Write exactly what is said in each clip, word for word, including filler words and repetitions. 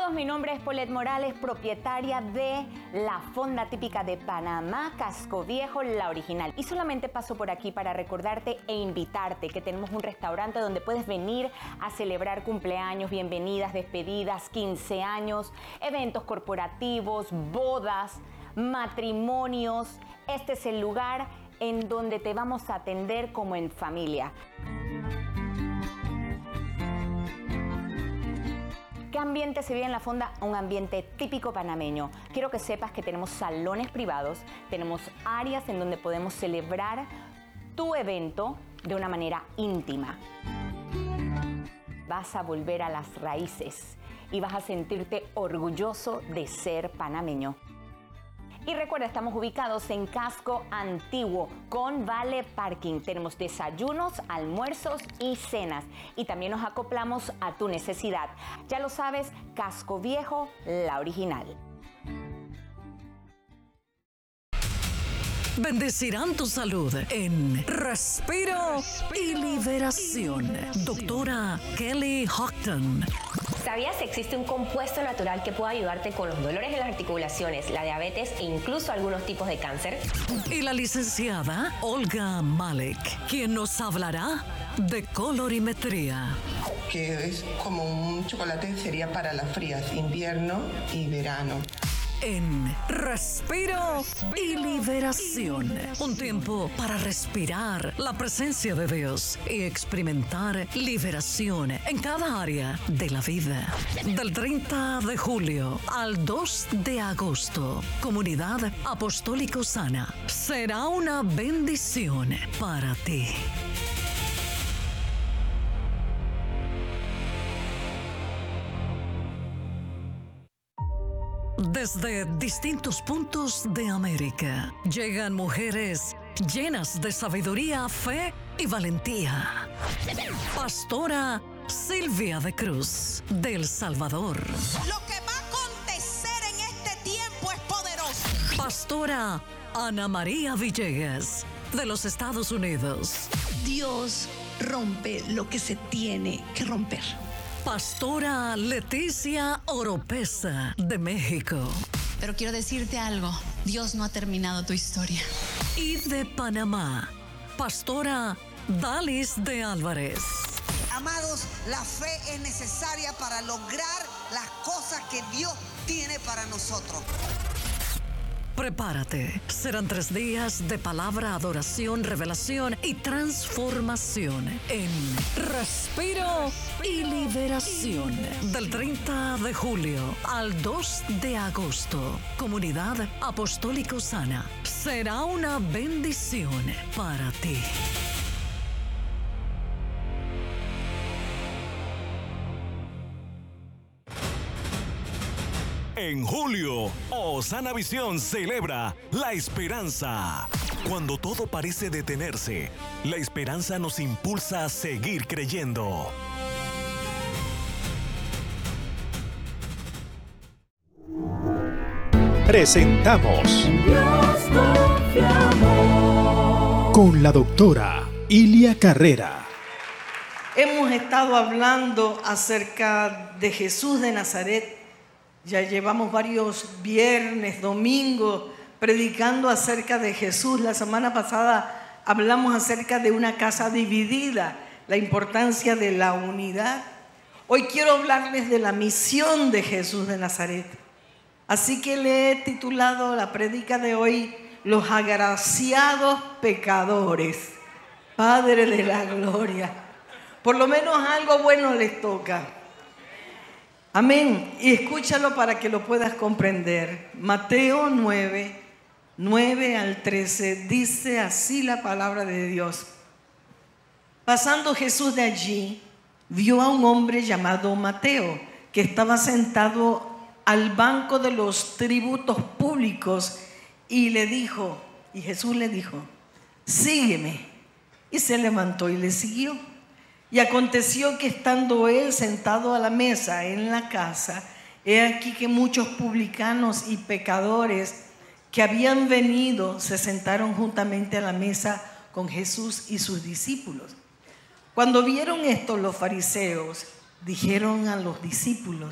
todos, mi nombre es Paulette Morales, propietaria de la fonda típica de Panamá, Casco Viejo, la original. Y solamente paso por aquí para recordarte e invitarte que tenemos un restaurante donde puedes venir a celebrar cumpleaños, bienvenidas, despedidas, quince años, eventos corporativos, bodas, matrimonios. Este es el lugar en donde te vamos a atender como en familia. ¿Qué ambiente se vive en la fonda? Un ambiente típico panameño. Quiero que sepas que tenemos salones privados, tenemos áreas en donde podemos celebrar tu evento de una manera íntima. Vas a volver a las raíces y vas a sentirte orgulloso de ser panameño. Y recuerda, estamos ubicados en Casco Antiguo con Vale Parking. Tenemos desayunos, almuerzos y cenas. Y también nos acoplamos a tu necesidad. Ya lo sabes, Casco Viejo, la original. Bendecirán tu salud en Respiro y Liberación. Doctora Kelly Houghton. ¿Sabías que existe un compuesto natural que puede ayudarte con los dolores de las articulaciones, la diabetes e incluso algunos tipos de cáncer? Y la licenciada Olga Malek, quien nos hablará de colorimetría. Que es como un chocolate, sería para las frías, invierno y verano. En Respiro y Liberación. Un tiempo para respirar la presencia de Dios y experimentar liberación en cada área de la vida. Del treinta de julio al dos de agosto, Comunidad Apostólico Sana. Será una bendición para ti. Desde distintos puntos de América llegan mujeres llenas de sabiduría, fe y valentía. Pastora Silvia de Cruz, de El Salvador. Lo que va a acontecer en este tiempo es poderoso. Pastora Ana María Villegas, de los Estados Unidos. Dios rompe lo que se tiene que romper. Pastora Leticia Oropesa, de México. Pero quiero decirte algo, Dios no ha terminado tu historia. Y de Panamá, Pastora Dalis de Álvarez. Amados, la fe es necesaria para lograr las cosas que Dios tiene para nosotros. Prepárate, serán tres días de palabra, adoración, revelación y transformación en Respiro y Liberación. Del treinta de julio al dos de agosto, Comunidad Apostólico Sana. Será una bendición para ti. En julio, Osana Visión celebra la esperanza. Cuando todo parece detenerse, la esperanza nos impulsa a seguir creyendo. Presentamos con la doctora Ilia Carrera. Hemos estado hablando acerca de Jesús de Nazaret. Ya llevamos varios viernes, domingos, predicando acerca de Jesús. La semana pasada hablamos acerca de una casa dividida, la importancia de la unidad. Hoy quiero hablarles de la misión de Jesús de Nazaret. Así que le he titulado la prédica de hoy, Los agraciados pecadores. Padre de la gloria. Por lo menos algo bueno les toca. Amén. Y escúchalo para que lo puedas comprender. Mateo nueve, nueve al trece, dice así la palabra de Dios. Pasando Jesús de allí, vio a un hombre llamado Mateo, que estaba sentado al banco de los tributos públicos, y le dijo, y Jesús le dijo, sígueme. Y se levantó y le siguió. Y aconteció que estando él sentado a la mesa en la casa, he aquí que muchos publicanos y pecadores que habían venido se sentaron juntamente a la mesa con Jesús y sus discípulos. Cuando vieron esto los fariseos, dijeron a los discípulos,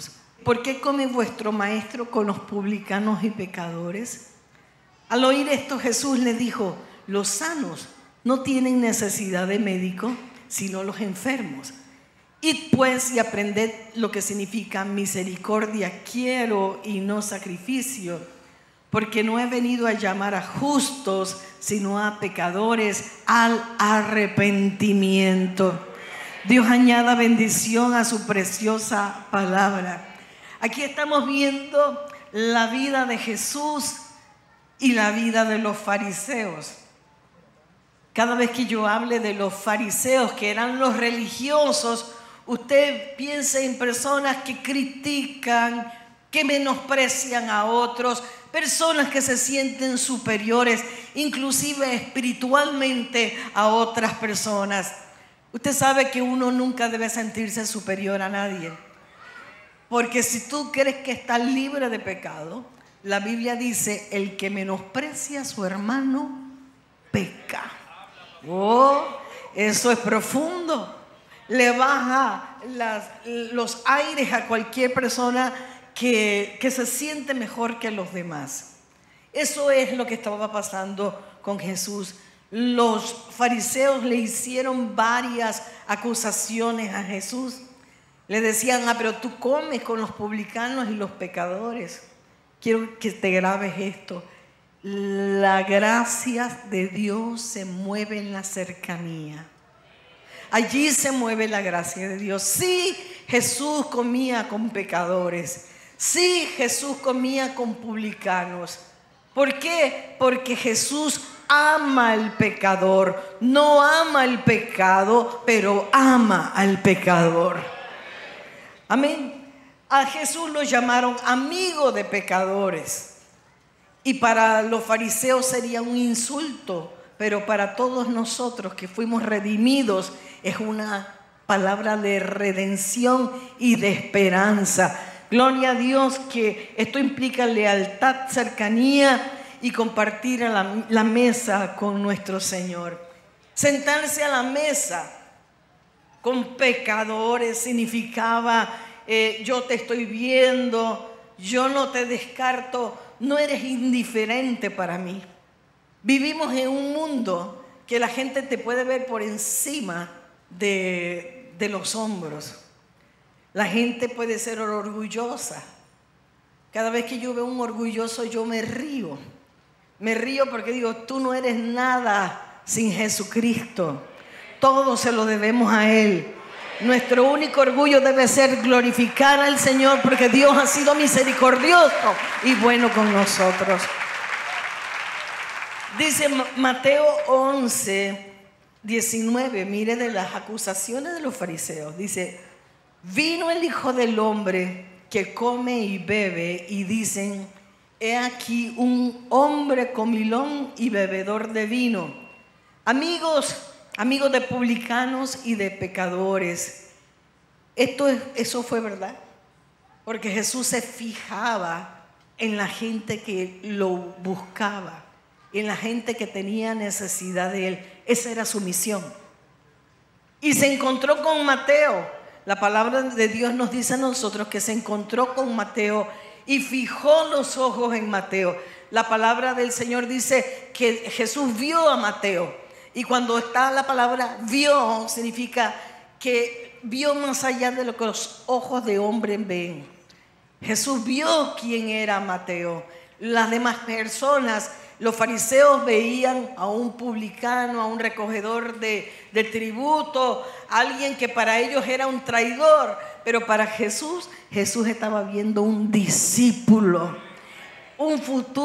¿por qué come vuestro maestro con los publicanos y pecadores? Al oír esto, Jesús le dijo: los sanos no tienen necesidad de médico, sino los enfermos. Id pues y aprended lo que significa misericordia quiero y no sacrificio, porque no he venido a llamar a justos, sino a pecadores al arrepentimiento. Dios añada bendición a su preciosa palabra. Aquí estamos viendo la vida de Jesús y la vida de los fariseos. Cada vez que yo hable de los fariseos, que eran los religiosos, usted piensa en personas que critican, que menosprecian a otros, personas que se sienten superiores, inclusive espiritualmente, a otras personas. Usted sabe que uno nunca debe sentirse superior a nadie, porque si tú crees que estás libre de pecado, la Biblia dice: el que menosprecia a su hermano peca. Oh, eso es profundo. Le baja las, los aires a cualquier persona que, que se siente mejor que los demás. Eso es lo que estaba pasando con Jesús. Los fariseos le hicieron varias acusaciones a Jesús. Le decían: ah, pero tú comes con los publicanos y los pecadores. Quiero que te grabes esto. La gracia de Dios se mueve en la cercanía. Allí se mueve la gracia de Dios. Sí, Jesús comía con pecadores. Sí, Jesús comía con publicanos. ¿Por qué? Porque Jesús ama al pecador. No ama el pecado, pero ama al pecador. Amén. A Jesús lo llamaron amigo de pecadores. Y para los fariseos sería un insulto, pero para todos nosotros que fuimos redimidos es una palabra de redención y de esperanza. Gloria a Dios, que esto implica lealtad, cercanía y compartir a la, la mesa con nuestro Señor. Sentarse a la mesa con pecadores significaba eh, yo te estoy viendo, yo no te descarto, no eres indiferente para mí. Vivimos en un mundo que la gente te puede ver por encima de, de los hombros. La gente puede ser orgullosa. Cada vez que yo veo un orgulloso, yo me río. Me río porque digo: tú no eres nada sin Jesucristo. Todo se lo debemos a Él. Nuestro único orgullo debe ser glorificar al Señor, porque Dios ha sido misericordioso y bueno con nosotros. Dice Mateo once, diecinueve, mire de las acusaciones de los fariseos. Dice: vino el Hijo del Hombre que come y bebe, y dicen: he aquí un hombre comilón y bebedor de vino, amigos, amigos de publicanos y de pecadores. Esto es, eso fue verdad, porque Jesús se fijaba en la gente que lo buscaba, en la gente que tenía necesidad de Él. Esa era su misión. Y se encontró con Mateo. La palabra de Dios nos dice a nosotros que se encontró con Mateo y fijó los ojos en Mateo. La palabra del Señor dice que Jesús vio a Mateo. Y cuando está la palabra vio, significa que vio más allá de lo que los ojos de hombre ven. Jesús vio quién era Mateo. Las demás personas, los fariseos, veían a un publicano, a un recogedor de, de tributo, a alguien que para ellos era un traidor. Pero para Jesús, Jesús estaba viendo un discípulo, un futuro.